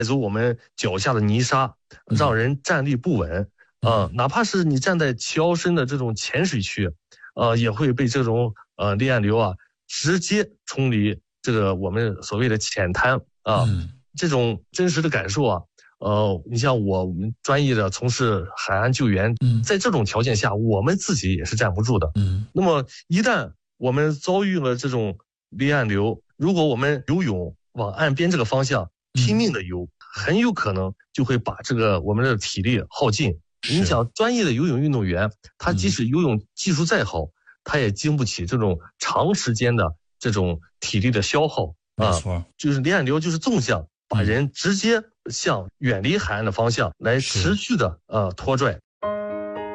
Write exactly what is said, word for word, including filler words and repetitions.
走我们脚下的泥沙，让人站立不稳。呃，哪怕是你站在桥深的这种浅水区，呃，也会被这种呃离岸流啊直接冲离这个我们所谓的浅滩啊。 嗯、 这种真实的感受啊，呃，你像我们专业的从事海岸救援， 嗯、 在这种条件下，我们自己也是站不住的。 嗯， 那么一旦我们遭遇了这种离岸流，如果我们游泳往岸边这个方向拼命的游，嗯、很有可能就会把这个我们的体力耗尽。你想，专业的游泳运动员，他即使游泳技术再好，嗯、他也经不起这种长时间的这种体力的消耗啊。 没错， 就是离岸流就是纵向把人直接向远离海岸的方向来持续的呃拖拽。